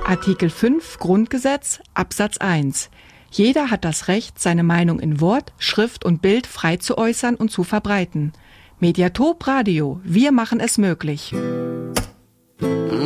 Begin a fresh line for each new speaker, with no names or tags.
Artikel 5 Grundgesetz, Absatz 1. Jeder hat das Recht, seine Meinung in Wort, Schrift und Bild frei zu äußern und zu verbreiten. Mediatop Radio, wir machen es möglich.